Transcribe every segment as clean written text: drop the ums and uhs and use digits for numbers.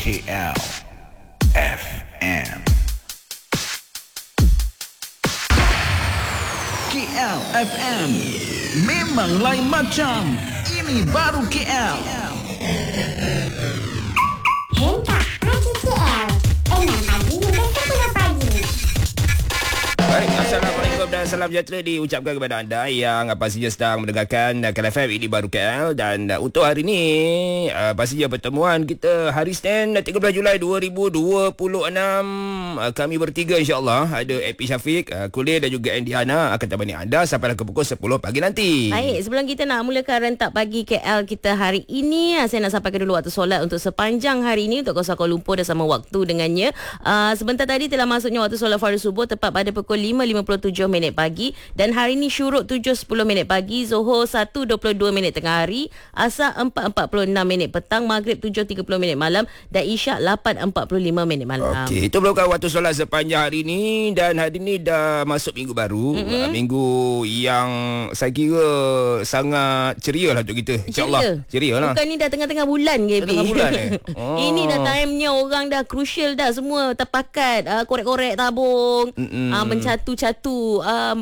KL FM. KL FM memang lain macam. Ini baru KL. Hentak pagi KL. Enak pagi hingga 10 pagi. Baik, Assalamualaikum dan salam sejahtera diucapkan kepada anda yang pastinya sedang mendengarkan KL FM ini baru KL. Dan untuk hari ini pastinya pertemuan kita hari Senin 13 Julai 2026. Kami bertiga insyaAllah ada Epi Syafiq, Kulir dan juga Andy Hana akan temani anda sampai ke pukul 10 pagi nanti. Baik, sebelum kita nak mulakan rentak pagi KL kita hari ini, saya nak sampaikan dulu waktu solat untuk sepanjang hari ini untuk kawasan Kuala Lumpur dan sama waktu dengannya. Sebentar tadi telah masuknya waktu solat fardu subuh tepat pada pukul 5.57 pagi, dan hari ini syuruk 7.10 pagi, Zuhur 1.22 tengah hari, Asar 4.46 petang, Maghrib 7.30 malam dan Isyak 8.45 malam. Okey, itu merupakan waktu solat sepanjang hari ini. Dan hari ini dah masuk minggu baru, minggu yang saya kira sangat ceria lah untuk kita. InsyaAllah ceria lah. Bukan ni dah tengah-tengah bulan ke? Tengah bulan Ini dah timenya orang dah crucial dah, semua terpakat, korek-korek tabung, mencatu-catu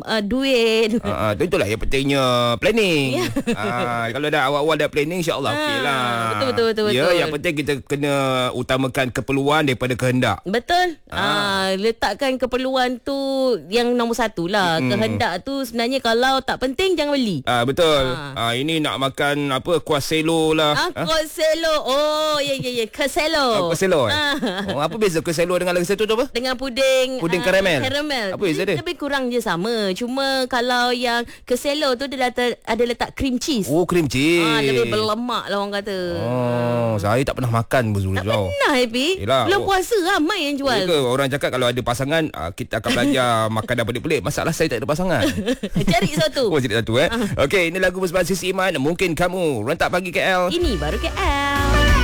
duit. Itulah yang pentingnya planning. Kalau dah awal-awal dah planning, insyaAllah okey lah. Betul. Yang penting kita kena utamakan keperluan daripada kehendak. Betul. Letakkan keperluan tu yang nombor satu lah. Kehendak tu sebenarnya kalau tak penting jangan beli. Betul. Ini nak makan apa, kuah selo lah. Kuah selo. Oh, ya. Kuah selo. Apa beza kuah selo dengan lagi satu tu apa? Dengan puding karamel. Apa beza dia? Lebih kurang je sama. Cuma kalau yang keselo tu dia ada letak cream cheese. Oh, cream cheese. Lebih berlemak lah orang kata. Saya tak pernah makan betul. Tak pernah, Happy. Belum puasa ramai yang jual. Orang cakap kalau ada pasangan, kita akan belajar makanan pelik-pelik. Masalah saya tak ada pasangan. Cari satu. Cari satu Okey, ini lagu bersama Sisi Iman, Mungkin Kamu. Rentak pagi KL. Ini baru KL.